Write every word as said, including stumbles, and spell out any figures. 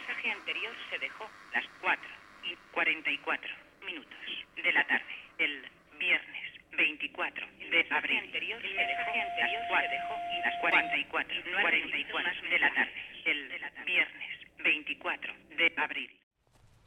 mensaje anterior se dejó las cuatro y cuarenta y cuatro minutos de la tarde, el viernes veinticuatro de abril. Anterior el mensaje anterior se dejó las cuarenta y cuatro, cuarenta y cuatro de la tarde, el viernes veinticuatro de abril.